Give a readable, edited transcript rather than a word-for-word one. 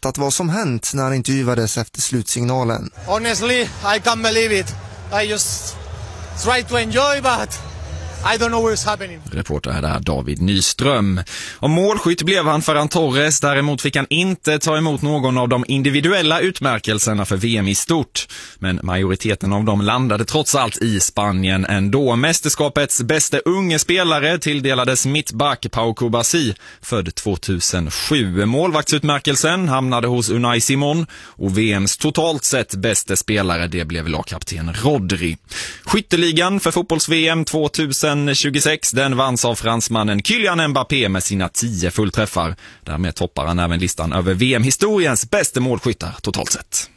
berättat vad som hänt när han intervjuades efter slutsignalen. Honestly, I can't believe it. I just try to enjoy, but I don't know what's happening. Reporter är där David Nyström. Och målskytt blev han Ferran Torres. Däremot fick han inte ta emot någon av de individuella utmärkelserna för VM i stort. Men majoriteten av dem landade trots allt i Spanien ändå. Mästerskapets bästa unge spelare tilldelades mittback Pau Kubasi, född 2007. Målvaktsutmärkelsen hamnade hos Unai Simon och VMs totalt sett bästa spelare, det blev lagkapten Rodri. Skytteligan för fotbolls-VM 2026, den vanns av fransmannen Kylian Mbappé med sina 10 fullträffar. Därmed toppar han även listan över VM-historiens bästa målskyttar totalt sett.